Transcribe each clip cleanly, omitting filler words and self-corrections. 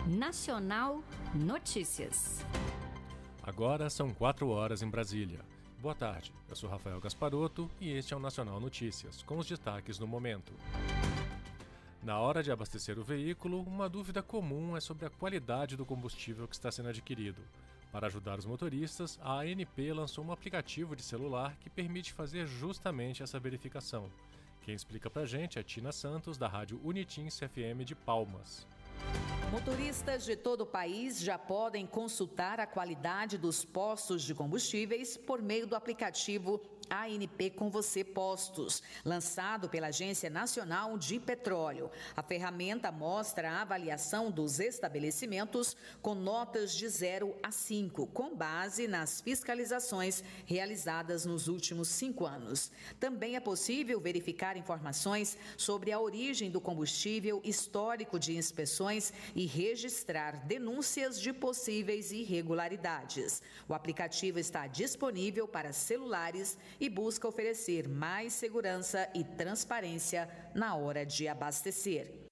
Nacional Notícias. Agora são 4 horas em Brasília. Boa tarde, eu sou Rafael Gasparotto e este é o Nacional Notícias, com os destaques do momento. Na hora de abastecer o veículo, uma dúvida comum é sobre a qualidade do combustível que está sendo adquirido. Para ajudar os motoristas, a ANP lançou um aplicativo de celular que permite fazer justamente essa verificação. Quem explica pra gente é Tina Santos, da rádio Unitins FM de Palmas. Motoristas de todo o país já podem consultar a qualidade dos postos de combustíveis por meio do aplicativo ANP Com Você Postos, lançado pela Agência Nacional de Petróleo. A ferramenta mostra a avaliação dos estabelecimentos com notas de 0 a 5, com base nas fiscalizações realizadas nos últimos 5 anos. Também é possível verificar informações sobre a origem do combustível, histórico de inspeções e registrar denúncias de possíveis irregularidades. O aplicativo está disponível para celulares e busca oferecer mais segurança e transparência na hora de abastecer.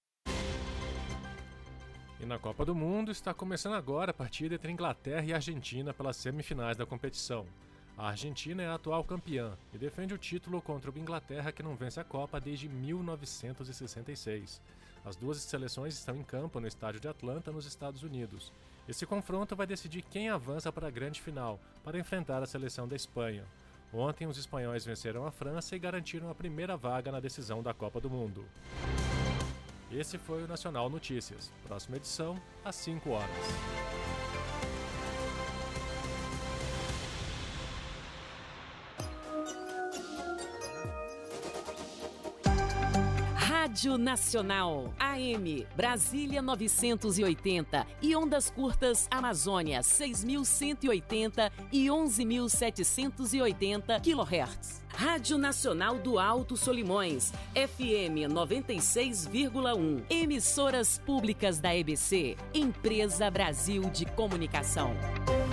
E na Copa do Mundo está começando agora a partida entre Inglaterra e Argentina pelas semifinais da competição. A Argentina é a atual campeã e defende o título contra a Inglaterra, que não vence a Copa desde 1966. As duas seleções estão em campo no estádio de Atlanta, nos Estados Unidos. Esse confronto vai decidir quem avança para a grande final, para enfrentar a seleção da Espanha. Ontem, os espanhóis venceram a França e garantiram a primeira vaga na decisão da Copa do Mundo. Esse foi o Nacional Notícias. Próxima edição, às 5 horas. Rádio Nacional, AM, Brasília 980 e ondas curtas Amazônia 6.180 e 11.780 kHz. Rádio Nacional do Alto Solimões, FM 96,1. Emissoras públicas da EBC, Empresa Brasil de Comunicação.